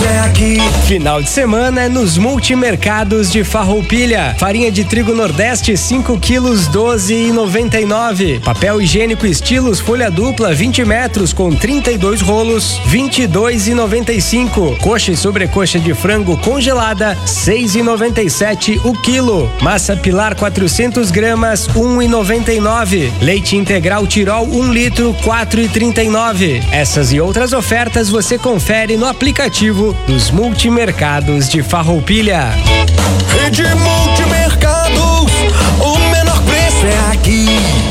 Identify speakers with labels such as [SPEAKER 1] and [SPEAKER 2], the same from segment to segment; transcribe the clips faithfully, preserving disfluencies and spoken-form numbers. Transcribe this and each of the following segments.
[SPEAKER 1] é aqui.
[SPEAKER 2] Final de semana é nos multimercados de Farroupilha. Farinha de trigo Nordeste cinco quilos doze e noventa e nove. Papel higiênico Estilos folha dupla vinte metros com trinta e dois rolos vinte e dois e noventa e cinco. Coxa e sobrecoxa de frango congelada seis e noventa e sete o quilo. Massa Pilar quatrocentos gramas um e noventa e nove. Leite integral Tirol um litro quatro e trinta e nove. Essas e outras ofertas você confere no aplicativo dos multimercados de Farroupilha.
[SPEAKER 1] Rede Multimercados, o menor preço é aqui.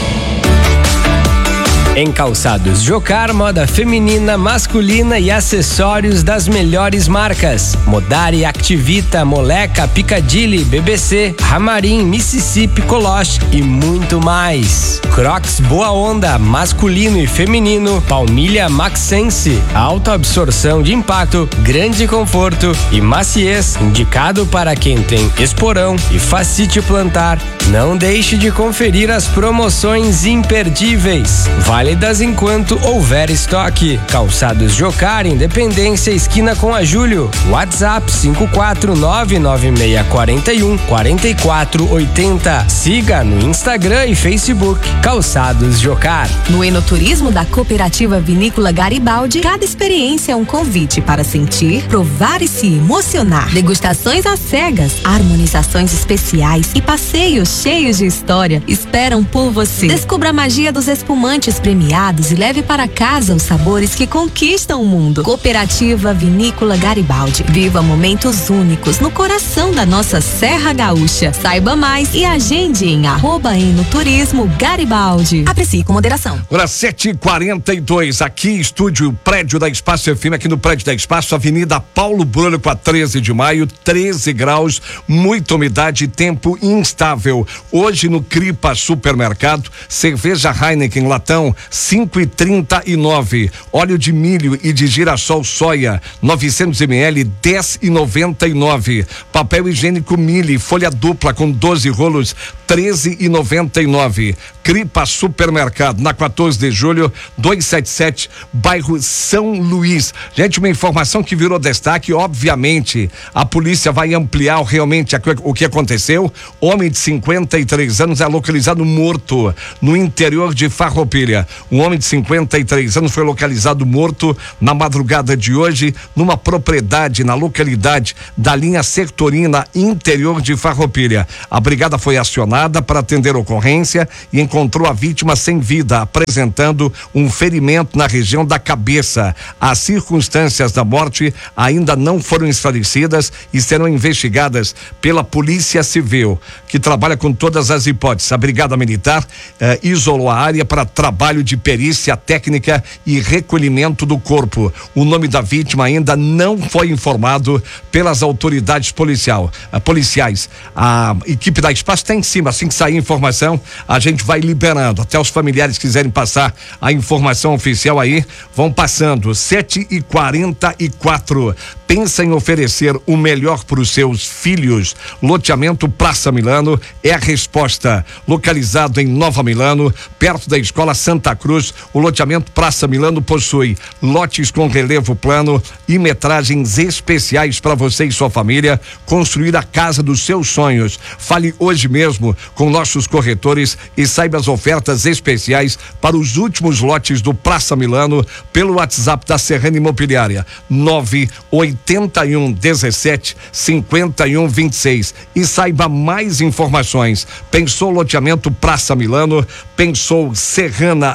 [SPEAKER 2] Em calçados Jocar, moda feminina, masculina e acessórios das melhores marcas. Modari, Activita, Moleca, Piccadilly, B B C, Ramarim, Mississippi, Coloche e muito mais. Crocs Boa Onda, masculino e feminino, Palmilha Maxense, alta absorção de impacto, grande conforto e maciez, indicado para quem tem esporão e fascite plantar. Não deixe de conferir as promoções imperdíveis, válidas enquanto houver estoque. Calçados Jocar, Independência, esquina com a Júlio. WhatsApp cinco quatro nove nove seis quatro um quatro quatro oito zero. Siga no Instagram e Facebook Calçados Jocar.
[SPEAKER 3] No enoturismo da Cooperativa Vinícola Garibaldi, cada experiência é um convite para sentir, provar e se emocionar. Degustações às cegas, harmonizações especiais e passeios cheios de história esperam por você. Descubra a magia dos espumantes premiados e leve para casa os sabores que conquistam o mundo. Cooperativa Vinícola Garibaldi. Viva momentos únicos no coração da nossa Serra Gaúcha. Saiba mais e agende em arroba enoturismo Garibaldi. Aprecie com moderação.
[SPEAKER 4] Agora sete e quarenta e dois, aqui estúdio prédio da Espaço F M, aqui no prédio da Espaço, Avenida Paulo Brolho com a treze de maio, treze graus, muita umidade e tempo instável. Hoje no Cripa Supermercado, cerveja Heineken latão cinco e trinta e nove, óleo de milho e de girassol soia novecentos mililitros dez e noventa e nove, papel higiênico Mili folha dupla com doze rolos treze e noventa e nove. Cripa Supermercado, na quatorze de julho, duzentos e setenta e sete, bairro São Luís. Gente, uma informação que virou destaque, obviamente, a polícia vai ampliar realmente a, o que aconteceu. Homem de cinquenta e três anos é localizado morto no interior de Farroupilha. Um homem de cinquenta e três anos foi localizado morto na madrugada de hoje numa propriedade na localidade da linha Sertorina, interior de Farroupilha. A brigada foi acionada para atender a ocorrência e encontrou a vítima sem vida, apresentando um ferimento na região da cabeça. As circunstâncias da morte ainda não foram esclarecidas e serão investigadas pela Polícia Civil, que trabalha com todas as hipóteses. A Brigada Militar eh, isolou a área para trabalho de perícia técnica e recolhimento do corpo. O nome da vítima ainda não foi informado pelas autoridades policial, eh, policiais. A equipe da Espaço está em cima. Assim que sair informação, a gente vai liberando. Até os familiares quiserem passar a informação oficial aí, vão passando. sete e quarenta e quatro. Pensa em oferecer o melhor para os seus filhos? Loteamento Praça Milano é a resposta. Localizado em Nova Milano, perto da Escola Santa Cruz, o loteamento Praça Milano possui lotes com relevo plano e metragens especiais para você e sua família construir a casa dos seus sonhos. Fale hoje mesmo com nossos corretores e saiba as ofertas especiais para os últimos lotes do Praça Milano pelo WhatsApp da Serrana Imobiliária nove oito um dezessete cinquenta e um vinte e seis e saiba mais informações. Pensou loteamento Praça Milano? Pensou Serrana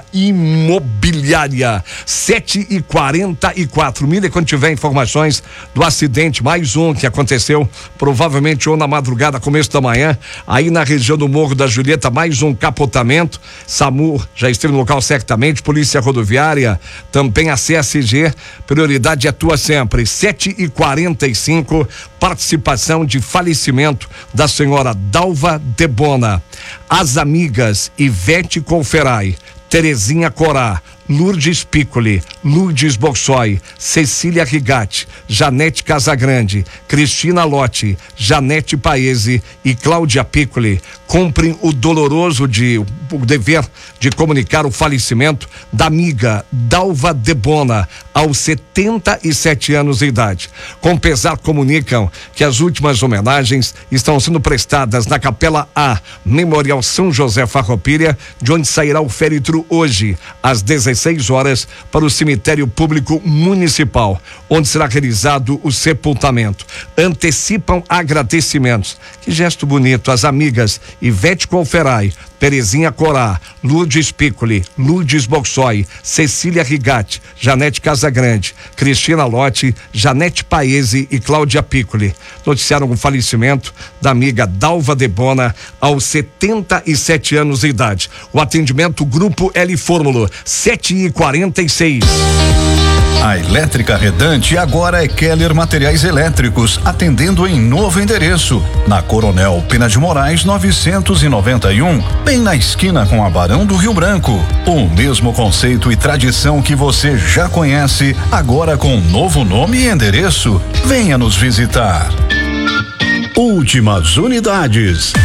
[SPEAKER 4] Imobiliária. Sete e quarenta e quatro. Mira, quando tiver informações do acidente, mais um que aconteceu provavelmente ou na madrugada, começo da manhã, aí na região do Morro da Julieta, mais um capotamento. SAMU já esteve no local certamente, Polícia Rodoviária, também a C S G, prioridade atua sempre. Sete e quarenta e cinco, participação de falecimento da senhora Dalva Debona. As amigas Ivete Colferai, Terezinha Corá, Lourdes Piccoli, Lourdes Borsoi, Cecília Rigatti, Janete Casagrande, Cristina Lotti, Janete Paese e Cláudia Piccoli cumprem o doloroso de, o dever de comunicar o falecimento da amiga Dalva Debona, aos setenta e sete anos de idade. Com pesar, comunicam que as últimas homenagens estão sendo prestadas na Capela A, Memorial São José Farroupilha, de onde sairá o féretro hoje, às dezesseis horas, para o cemitério público municipal, onde será realizado o sepultamento. Antecipam agradecimentos. Que gesto bonito, as amigas Ivete Conferai, Terezinha Corá, Lourdes Piccoli, Lourdes Borsoi, Cecília Rigatti, Janete Casagrande, Cristina Lotti, Janete Paese e Cláudia Piccoli noticiaram o falecimento da amiga Dalva Debona aos setenta e sete anos de idade. O atendimento Grupo L Fórmulo, sete e quarenta e seis.
[SPEAKER 5] A Elétrica Redante agora é Keller Materiais Elétricos, atendendo em novo endereço, na Coronel Pena de Moraes novecentos e noventa e um, bem na esquina com a Barão do Rio Branco. O mesmo conceito e tradição que você já conhece, agora com novo nome e endereço. Venha nos visitar. Últimas unidades.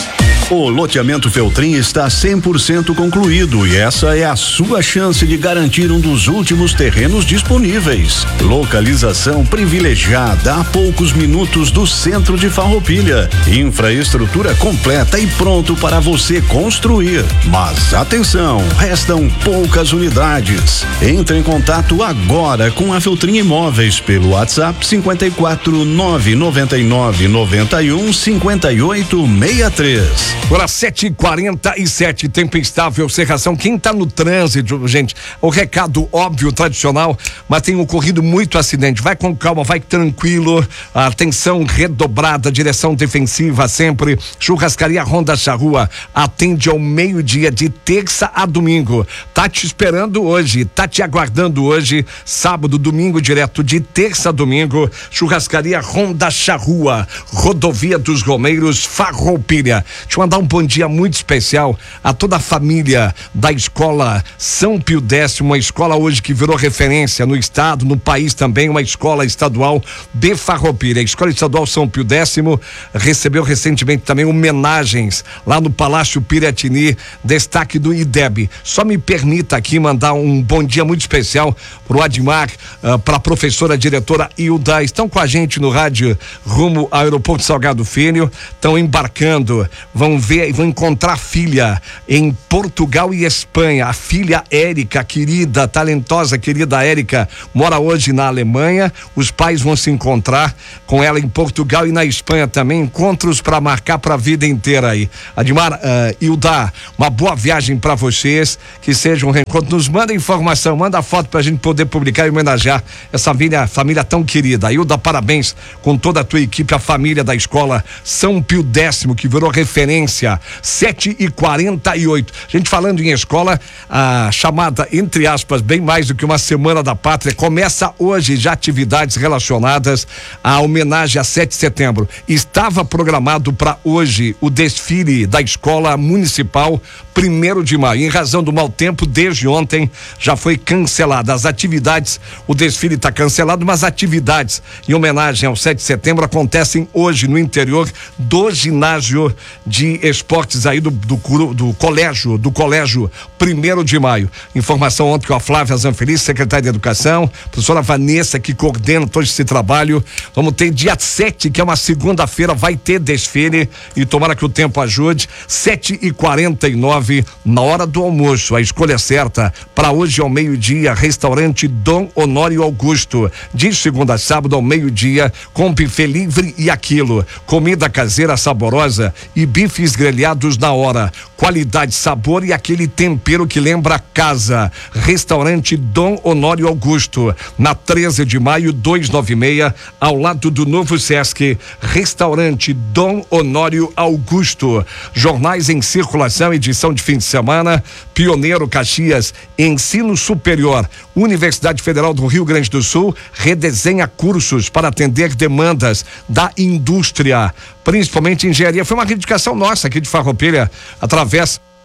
[SPEAKER 5] O loteamento Feltrin está cem por cento concluído e essa é a sua chance de garantir um dos últimos terrenos disponíveis. Localização privilegiada a poucos minutos do centro de Farroupilha. Infraestrutura completa e pronto para você construir. Mas atenção, restam poucas unidades. Entre em contato agora com a Feltrin Imóveis pelo WhatsApp cinquenta e quatro, nove noventa e nove, noventa e um, cinquenta e oito, sessenta e três.
[SPEAKER 4] Agora sete e quarenta e sete, tempo instável, cerração. Quem está no trânsito, gente, o recado óbvio, tradicional, mas tem ocorrido muito acidente. Vai com calma, vai tranquilo, atenção redobrada, direção defensiva sempre. Churrascaria Honda Charrua atende ao meio-dia de terça a domingo. Tá te esperando hoje, tá te aguardando hoje, sábado, domingo direto, de terça a domingo. Churrascaria Honda Charrua, Rodovia dos Romeiros, Farroupilha. Deixa eu mandar um bom dia muito especial a toda a família da escola São Pio X, uma escola hoje que virou referência no estado, no país também, uma escola estadual de Farroupilha. A escola estadual São Pio X recebeu recentemente também homenagens lá no Palácio Piratini, destaque do I D E B. Só me permita aqui mandar um bom dia muito especial pro Admar, uh, para a professora diretora Hilda. Estão com a gente no rádio rumo ao aeroporto Salgado Filho, estão embarcando, vão ver, vão encontrar a filha em Portugal e Espanha. A filha Érica, querida, talentosa, querida Érica, mora hoje na Alemanha. Os pais vão se encontrar com ela em Portugal e na Espanha também. Encontros para marcar para a vida inteira aí. Admar, uh, Hilda, uma boa viagem para vocês, que seja um reencontro. Nos manda informação, manda foto para a gente poder publicar e homenagear essa família, família tão querida. Hilda, parabéns com toda a tua equipe, a família da escola São Pio X, que virou referência. Sete e quarenta e oito. Gente, falando em escola, a chamada, entre aspas, bem mais do que uma semana da pátria, começa hoje já atividades relacionadas à homenagem a sete de setembro. Estava programado para hoje o desfile da escola municipal primeiro de maio. Em razão do mau tempo, desde ontem já foi cancelada. As atividades, o desfile está cancelado, mas atividades em homenagem ao sete de setembro acontecem hoje no interior do ginásio de esportes aí do, do, do colégio, do colégio primeiro de maio. Informação ontem com a Flávia Zanfelice, secretária de Educação, professora Vanessa, que coordena todo esse trabalho. Vamos ter dia sete, que é uma segunda-feira, vai ter desfile e tomara que o tempo ajude. Sete e quarenta e nove, na hora do almoço, a escolha certa para hoje ao meio-dia, restaurante Dom Honório Augusto, de segunda a sábado ao meio-dia, com buffet livre e aquilo, comida caseira saborosa e bifes grelhados na hora, qualidade, sabor e aquele tempero que lembra casa. Restaurante Dom Honório Augusto, na treze de maio, duzentos e noventa e seis, ao lado do novo Sesc. Restaurante Dom Honório Augusto. Jornais em circulação, edição de fim de semana. Pioneiro Caxias, ensino superior. Universidade Federal do Rio Grande do Sul redesenha cursos para atender demandas da indústria, principalmente engenharia. Foi uma reivindicação nossa aqui de Farroupilha, através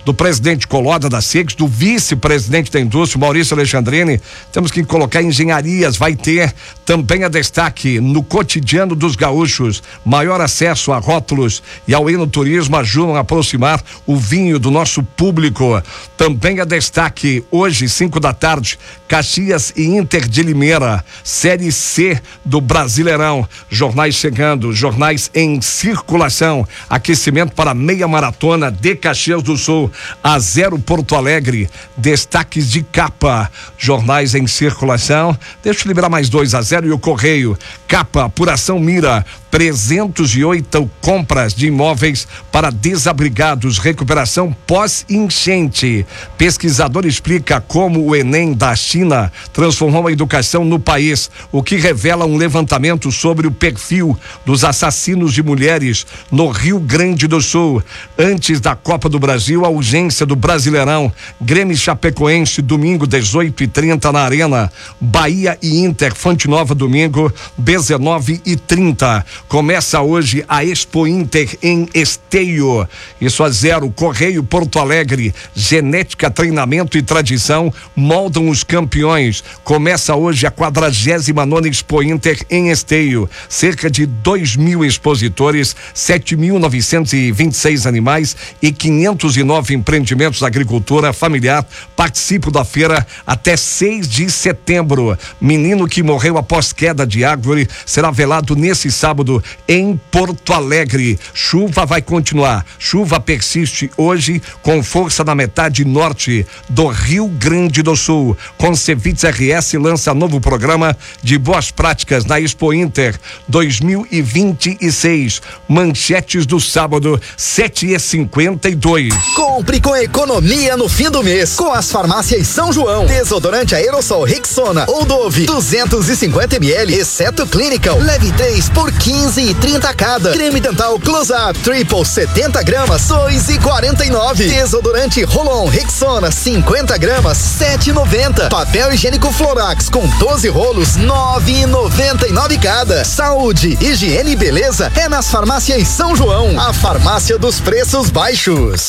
[SPEAKER 4] do presidente Coloda da Six, do vice-presidente da indústria, Maurício Alexandrini. Temos que colocar engenharias, vai ter também a destaque no cotidiano dos gaúchos. Maior acesso a rótulos e ao enoturismo ajudam a aproximar o vinho do nosso público. Também a destaque hoje, cinco da tarde, Caxias e Inter de Limeira, Série C do Brasileirão. Jornais chegando, jornais em circulação. Aquecimento para meia maratona de Caxias do Sul, a zero Porto Alegre. Destaques de capa, jornais em circulação. Deixa eu liberar mais dois a zero e o Correio. Capa, apuração mira, trezentos e oito compras de imóveis para desabrigados, recuperação pós-enchente. Pesquisador explica como o Enem da China transformou a educação no país, o que revela um levantamento sobre o perfil dos assassinos de mulheres no Rio Grande do Sul. Antes da Copa do Brasil, a urgência do Brasileirão. Grêmio e Chapecoense, domingo, dezoito e trinta na Arena. Bahia e Inter, Fonte Nova, domingo, dezenove e trinta. Começa hoje a Expo Inter em Esteio. Isso a zero. Correio Porto Alegre. Genética, treinamento e tradição moldam os campeões. Começa hoje a quadragésima nona Expo Inter em Esteio. Cerca de dois mil expositores, sete mil novecentos e vinte e seis animais e quinhentos e nove empreendimentos da agricultura familiar participam da feira até seis de setembro. Menino que morreu após queda de árvore será velado nesse sábado em Porto Alegre. Chuva vai continuar. Chuva persiste hoje com força na metade norte do Rio Grande do Sul. Concevits R S lança novo programa de boas práticas na Expo Inter dois mil e vinte e seis. Manchetes do sábado, sete e cinquenta e dois.
[SPEAKER 6] Compre com economia no fim do mês com as farmácias São João. Desodorante aerossol Rexona ou Dove duzentos e cinquenta mililitros, exceto Clinical. Leve três por quinze e trinta cada. Creme dental Close Up Triple setenta gramas, dois e quarenta e nove. Desodorante Rolon Rexona cinquenta gramas, sete e noventa. Papel higiênico Florax com doze rolos, nove e noventa e nove cada. Saúde, higiene e beleza é nas farmácias São João, a farmácia dos preços baixos.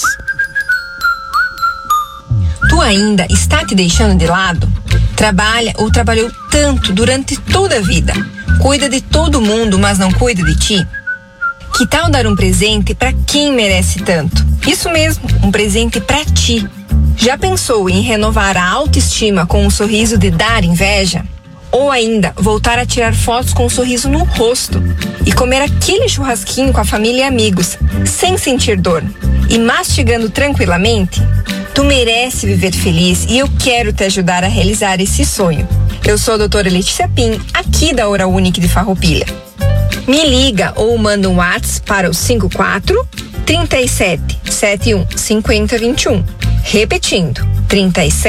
[SPEAKER 7] Tu ainda está te deixando de lado? Trabalha ou trabalhou tanto durante toda a vida? Cuida de todo mundo, mas não cuida de ti? Que tal dar um presente para quem merece tanto? Isso mesmo, um presente para ti. Já pensou em renovar a autoestima com um sorriso de dar inveja? Ou ainda, voltar a tirar fotos com um sorriso no rosto e comer aquele churrasquinho com a família e amigos, sem sentir dor e mastigando tranquilamente? Tu merece viver feliz e eu quero te ajudar a realizar esse sonho. Eu sou a doutora Letícia Pim, aqui da Oral Unique de Farroupilha. Me liga ou manda um WhatsApp para o cinco quatro, trinta e sete, setenta e um, cinquenta, vinte e um. Repetindo, trinta e sete